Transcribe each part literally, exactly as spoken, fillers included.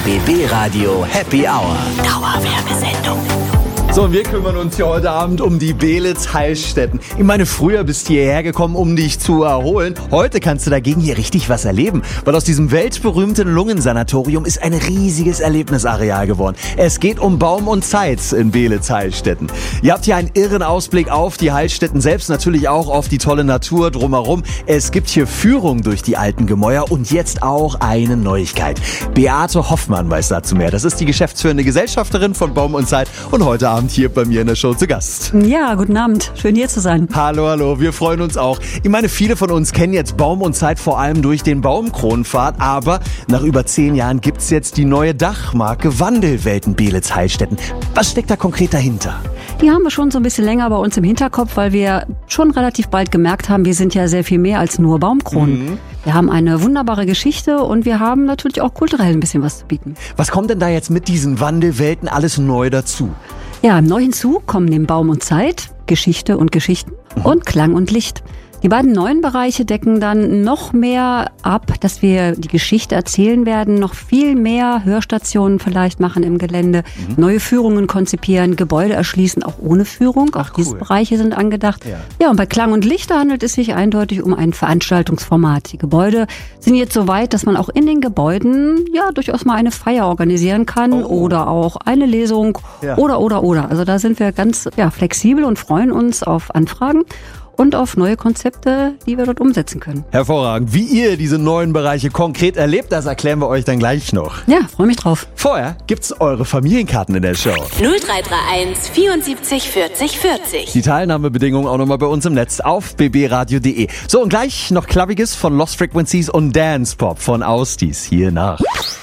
B B Radio Happy Hour. Dauerwerbesendung. So, und wir kümmern uns hier heute Abend um die Beelitz Heilstätten. Ich meine, früher bist du hierher gekommen, um dich zu erholen. Heute kannst du dagegen hier richtig was erleben. Weil aus diesem weltberühmten Lungensanatorium ist ein riesiges Erlebnisareal geworden. Es geht um Baum und Zeit in Beelitz Heilstätten. Ihr habt hier einen irren Ausblick auf die Heilstätten selbst, natürlich auch auf die tolle Natur drumherum. Es gibt hier Führung durch die alten Gemäuer und jetzt auch eine Neuigkeit. Beate Hoffmann weiß dazu mehr. Das ist die geschäftsführende Gesellschafterin von Baum und Zeit und heute Abend hier bei mir in der Show zu Gast. Ja, guten Abend. Schön hier zu sein. Hallo, hallo. Wir freuen uns auch. Ich meine, viele von uns kennen jetzt Baum und Zeit vor allem durch den Baumkronenpfad, aber nach über zehn Jahren gibt's jetzt die neue Dachmarke Wandelwelten Beelitz Heilstätten. Was steckt da konkret dahinter? Die haben wir schon so ein bisschen länger bei uns im Hinterkopf, weil wir schon relativ bald gemerkt haben, wir sind ja sehr viel mehr als nur Baumkronen. Mhm. Wir haben eine wunderbare Geschichte und wir haben natürlich auch kulturell ein bisschen was zu bieten. Was kommt denn da jetzt mit diesen Wandelwelten alles neu dazu? Ja, neu hinzu kommen neben Baum und Zeit, Geschichte und Geschichten mhm. und Klang und Licht. Die beiden neuen Bereiche decken dann noch mehr ab, dass wir die Geschichte erzählen werden, noch viel mehr Hörstationen vielleicht machen im Gelände, mhm. neue Führungen konzipieren, Gebäude erschließen, auch ohne Führung. Auch Ach, diese cool. Bereiche sind angedacht. Ja. ja, und bei Klang und Licht handelt es sich eindeutig um ein Veranstaltungsformat. Die Gebäude sind jetzt so weit, dass man auch in den Gebäuden ja durchaus mal eine Feier organisieren kann oh. oder auch eine Lesung ja. oder, oder, oder. Also da sind wir ganz ja, flexibel und freuen uns auf Anfragen und auf neue Konzepte, die wir dort umsetzen können. Hervorragend. Wie ihr diese neuen Bereiche konkret erlebt, das erklären wir euch dann gleich noch. Ja, freue mich drauf. Vorher gibt's eure Familienkarten in der Show. null drei drei eins vierundsiebzig vierzig vierzig. Die Teilnahmebedingungen auch nochmal bei uns im Netz auf b b radio punkt d e. So, und gleich noch Klappiges von Lost Frequencies und Dance Pop von Austis hier nach.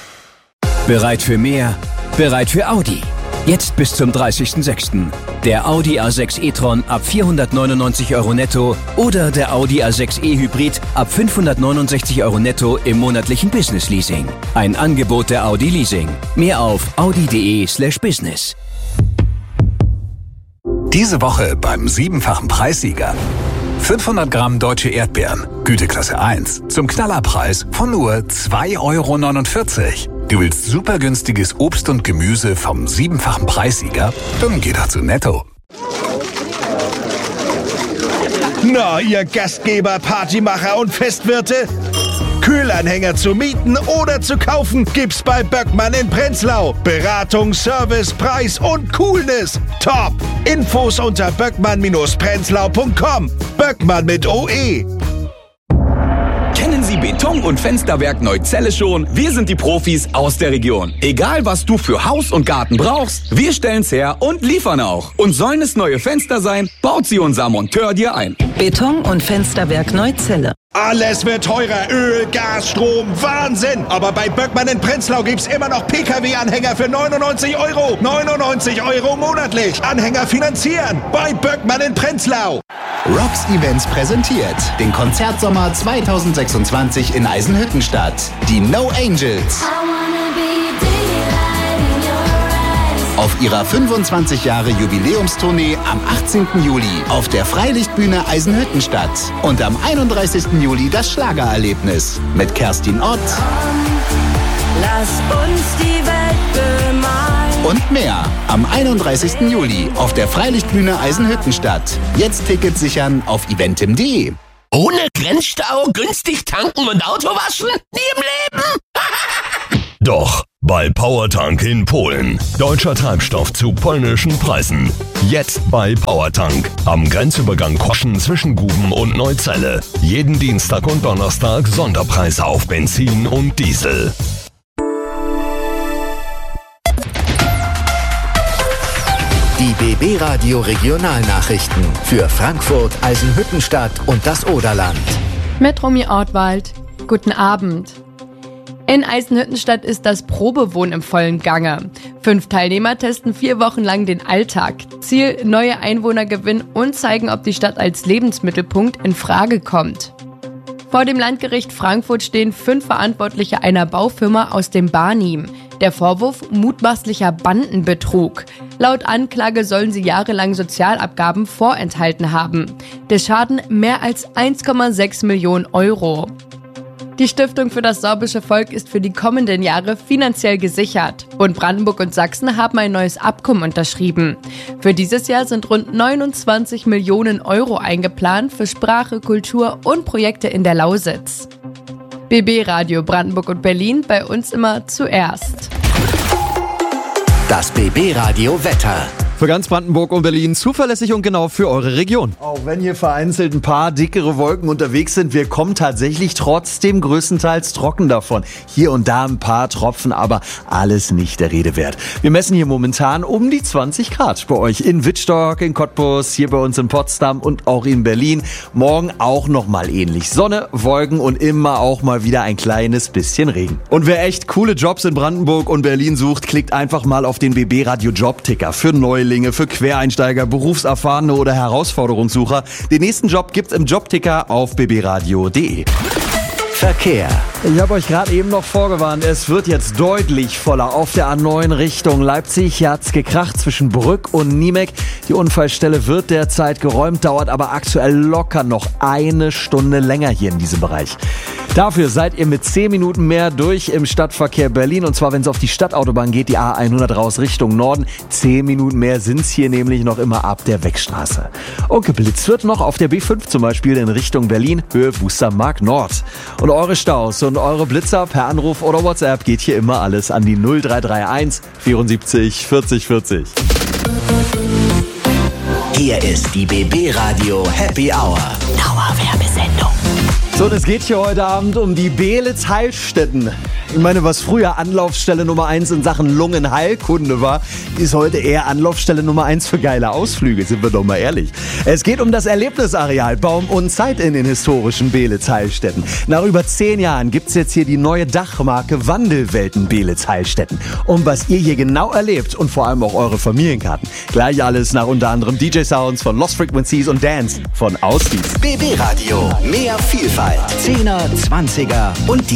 Bereit für mehr? Bereit für Audi? Jetzt bis zum dreißigsten sechsten Der Audi A sechs e-tron ab vierhundertneunundneunzig Euro netto oder der Audi A sechs e-Hybrid ab fünfhundertneunundsechzig Euro netto im monatlichen Business Leasing. Ein Angebot der Audi Leasing. Mehr auf audi punkt d e slash business. Diese Woche beim siebenfachen Preissieger. fünfhundert Gramm deutsche Erdbeeren, Güteklasse eins, zum Knallerpreis von nur zwei Euro neunundvierzig. Du willst super günstiges Obst und Gemüse vom siebenfachen Preissieger? Dann geh doch zu Netto. Na, ihr Gastgeber, Partymacher und Festwirte? Kühlanhänger zu mieten oder zu kaufen gibt's bei Böckmann in Prenzlau. Beratung, Service, Preis und Coolness. Top! Infos unter böckmann prenzlau punkt com. Böckmann mit O E. Kennen Sie Beton- und Fensterwerk Neuzelle schon? Wir sind die Profis aus der Region. Egal, was du für Haus und Garten brauchst, wir stellen's her und liefern auch. Und sollen es neue Fenster sein, baut sie unser Monteur dir ein. Beton- und Fensterwerk Neuzelle. Alles wird teurer. Öl, Gas, Strom, Wahnsinn. Aber bei Böckmann in Prenzlau gibt's immer noch P K W-Anhänger für neunundneunzig Euro. neunundneunzig Euro monatlich. Anhänger finanzieren. Bei Böckmann in Prenzlau. Rocks Events präsentiert den Konzertsommer zweitausendsechsundzwanzig in Eisenhüttenstadt. Die No Angels. Auf ihrer fünfundzwanzig Jahre Jubiläumstournee am achtzehnten Juli auf der Freilichtbühne Eisenhüttenstadt. Und am einunddreißigsten Juli das Schlagererlebnis mit Kerstin Ott. Lass uns die Welt bemalen. Und mehr am einunddreißigsten Juli auf der Freilichtbühne Eisenhüttenstadt. Jetzt Tickets sichern auf eventim punkt d e. Ohne Grenzstau, günstig tanken und Auto waschen? Nie im Leben! Doch, bei Powertank in Polen. Deutscher Treibstoff zu polnischen Preisen. Jetzt bei Powertank. Am Grenzübergang Koschen zwischen Guben und Neuzelle. Jeden Dienstag und Donnerstag Sonderpreise auf Benzin und Diesel. Die B B Radio Regionalnachrichten für Frankfurt, Eisenhüttenstadt und das Oderland. Mit Romy Ortwald. Guten Abend. In Eisenhüttenstadt ist das Probewohnen im vollen Gange. Fünf Teilnehmer testen vier Wochen lang den Alltag. Ziel: neue Einwohner gewinnen und zeigen, ob die Stadt als Lebensmittelpunkt in Frage kommt. Vor dem Landgericht Frankfurt stehen fünf Verantwortliche einer Baufirma aus dem Barnim. Der Vorwurf: mutmaßlicher Bandenbetrug. Laut Anklage sollen sie jahrelang Sozialabgaben vorenthalten haben. Der Schaden mehr als eins Komma sechs Millionen Euro. Die Stiftung für das sorbische Volk ist für die kommenden Jahre finanziell gesichert. Bund Brandenburg und Sachsen haben ein neues Abkommen unterschrieben. Für dieses Jahr sind rund neunundzwanzig Millionen Euro eingeplant für Sprache, Kultur und Projekte in der Lausitz. B B Radio Brandenburg und Berlin, bei uns immer zuerst. Das B B Radio Wetter. Für ganz Brandenburg und Berlin zuverlässig und genau für eure Region. Auch wenn hier vereinzelt ein paar dickere Wolken unterwegs sind, wir kommen tatsächlich trotzdem größtenteils trocken davon. Hier und da ein paar Tropfen, aber alles nicht der Rede wert. Wir messen hier momentan um die zwanzig Grad. Bei euch in Wittstock, in Cottbus, hier bei uns in Potsdam und auch in Berlin. Morgen auch nochmal ähnlich. Sonne, Wolken und immer auch mal wieder ein kleines bisschen Regen. Und wer echt coole Jobs in Brandenburg und Berlin sucht, klickt einfach mal auf den B B Radio Jobticker für Neulinge, für Quereinsteiger, Berufserfahrene oder Herausforderungssucher. Den nächsten Job gibt's im Jobticker auf b b radio punkt d e. Verkehr. Ich habe euch gerade eben noch vorgewarnt, es wird jetzt deutlich voller auf der A neun Richtung Leipzig. Hier hat's gekracht zwischen Brück und Niemek. Die Unfallstelle wird derzeit geräumt, dauert aber aktuell locker noch eine Stunde länger hier in diesem Bereich. Dafür seid ihr mit zehn Minuten mehr durch im Stadtverkehr Berlin. Und zwar, wenn es auf die Stadtautobahn geht, die A hundert raus Richtung Norden. zehn Minuten mehr sind's hier nämlich noch immer ab der Weckstraße. Und geblitzt wird noch auf der B fünf zum Beispiel in Richtung Berlin, Höhe Wustermark Nord. Und eure Staus und eure Blitzer per Anruf oder WhatsApp geht hier immer alles an die null drei drei eins vierundsiebzig vierzig vierzig. Hier ist die B B Radio Happy Hour. Dauerwerbesendung. So, und es geht hier heute Abend um die Beelitz Heilstätten. Ich meine, was früher Anlaufstelle Nummer eins in Sachen Lungenheilkunde war, ist heute eher Anlaufstelle Nummer eins für geile Ausflüge, sind wir doch mal ehrlich. Es geht um das Erlebnisareal Baum und Zeit in den historischen Beelitz Heilstätten. Nach über zehn Jahren gibt's jetzt hier die neue Dachmarke Wandelwelten Beelitz Heilstätten. Und was ihr hier genau erlebt und vor allem auch eure Familienkarten. Gleich alles nach unter anderem D J Sounds von Lost Frequencies und Dance von Aussies. B B Radio, mehr Vielfalt. Zehner, Zwanziger und